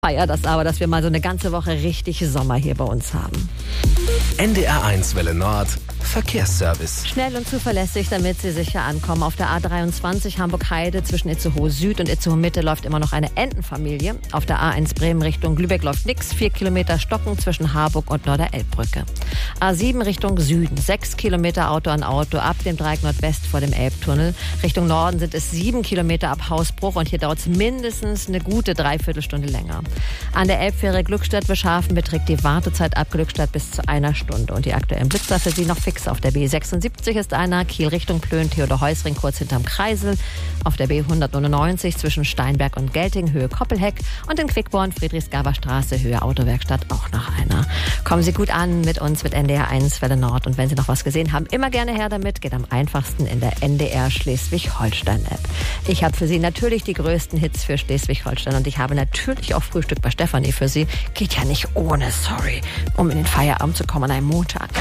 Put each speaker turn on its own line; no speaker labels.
Feier das aber, dass wir mal so eine ganze Woche richtig Sommer hier bei uns haben.
NDR1 Welle Nord, Verkehrsservice.
Schnell und zuverlässig, damit Sie sicher ankommen. Auf der A23 Hamburg-Heide zwischen Itzehoe Süd und Itzehoe Mitte läuft immer noch eine Entenfamilie. Auf der A1 Bremen Richtung Lübeck läuft nichts. 4 Kilometer Stocken zwischen Harburg und Norderelbbrücke. A7 Richtung Süden. 6 Kilometer Auto an Auto ab dem Dreieck Nordwest vor dem Elbtunnel. Richtung Norden sind es 7 Kilometer ab Hausbruch und hier dauert es mindestens eine gute Dreiviertelstunde länger. An der Elbfähre Glückstadt-Beschafen beträgt die Wartezeit ab Glückstadt bis zu 1 Stunde. Und die aktuellen Blitzer für Sie noch fix. Auf der B76 ist einer, Kiel Richtung Plön, Theodor-Heuss-Ring kurz hinterm Kreisel. Auf der B199 zwischen Steinberg und Gelting, Höhe Koppelheck. Und in Quickborn, Friedrichsgaber Straße, Höhe Autowerkstatt, auch noch einer. Kommen Sie gut an mit uns, mit NDR1 Welle Nord. Und wenn Sie noch was gesehen haben, immer gerne her damit. Geht am einfachsten in der NDR Schleswig-Holstein-App. Ich habe für Sie natürlich die größten Hits für Schleswig-Holstein. Und ich habe natürlich auch Frühstück bei Stefanie für Sie. Geht ja nicht ohne, sorry, um in den Feierabend zu kommen an einem Montag.